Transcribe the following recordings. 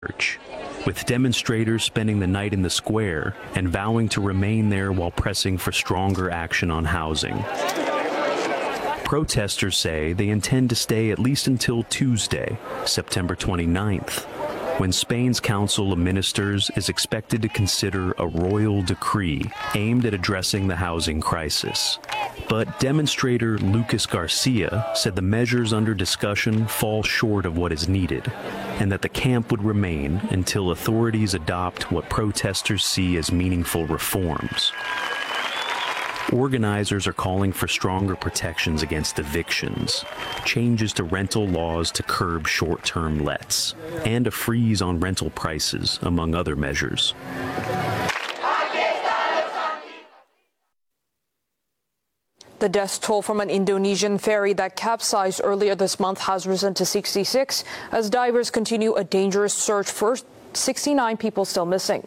church, with demonstrators spending the night in the square and vowing to remain there while pressing for stronger action on housing. Protesters say they intend to stay at least until Tuesday, September 29th, when Spain's Council of Ministers is expected to consider a royal decree aimed at addressing the housing crisis. But demonstrator Lucas Garcia said the measures under discussion fall short of what is needed, and that the camp would remain until authorities adopt what protesters see as meaningful reforms. Organizers are calling for stronger protections against evictions, changes to rental laws to curb short-term lets, and a freeze on rental prices, among other measures. The death toll from an Indonesian ferry that capsized earlier this month has risen to 66 as divers continue a dangerous search for 69 people still missing.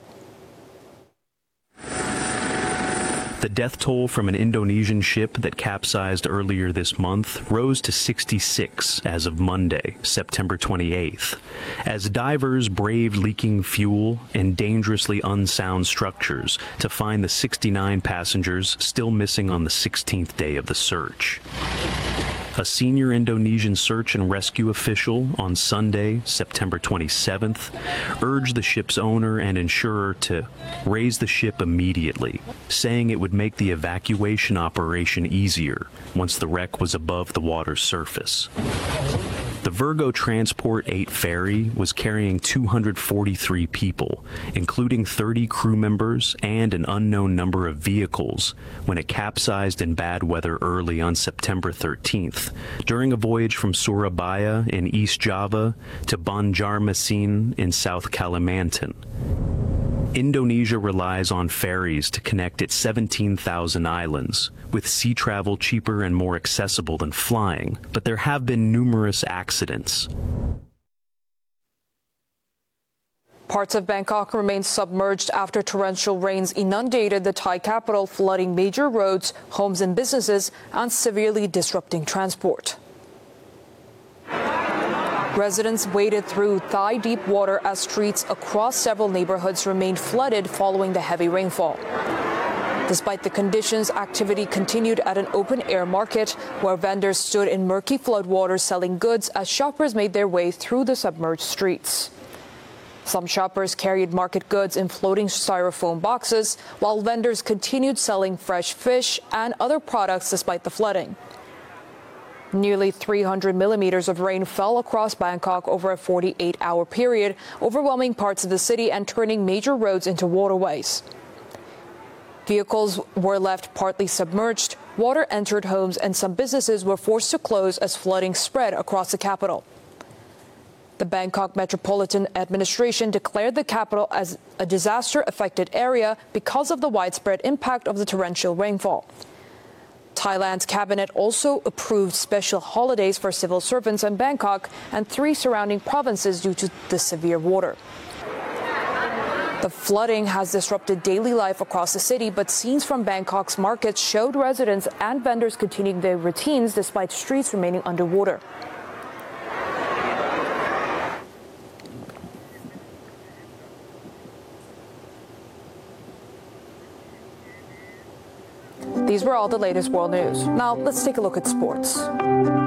The death toll from an Indonesian ship that capsized earlier this month rose to 66 as of Monday, September 28th, as divers braved leaking fuel and dangerously unsound structures to find the 69 passengers still missing on the 16th day of the search. A senior Indonesian search and rescue official on Sunday, September 27th, urged the ship's owner and insurer to raise the ship immediately, saying it would make the evacuation operation easier once the wreck was above the water's surface. The Virgo Transport 8 ferry was carrying 243 people, including 30 crew members and an unknown number of vehicles, when it capsized in bad weather early on September 13th, during a voyage from Surabaya in East Java to Banjarmasin in South Kalimantan. Indonesia relies on ferries to connect its 17,000 islands, with sea travel cheaper and more accessible than flying, but there have been numerous accidents. Parts of Bangkok remain submerged after torrential rains inundated the Thai capital, flooding major roads, homes and businesses, and severely disrupting transport. Residents waded through thigh-deep water as streets across several neighborhoods remained flooded following the heavy rainfall. Despite the conditions, activity continued at an open-air market where vendors stood in murky floodwaters selling goods as shoppers made their way through the submerged streets. Some shoppers carried market goods in floating styrofoam boxes, while vendors continued selling fresh fish and other products despite the flooding. Nearly 300 millimeters of rain fell across Bangkok over a 48-hour period, overwhelming parts of the city and turning major roads into waterways. Vehicles were left partly submerged, water entered homes, and some businesses were forced to close as flooding spread across the capital. The Bangkok Metropolitan Administration declared the capital as a disaster-affected area because of the widespread impact of the torrential rainfall. Thailand's cabinet also approved special holidays for civil servants in Bangkok and 3 surrounding provinces due to the severe water. The flooding has disrupted daily life across the city, but scenes from Bangkok's markets showed residents and vendors continuing their routines despite streets remaining underwater. These were all the latest world news. Now let's take a look at sports.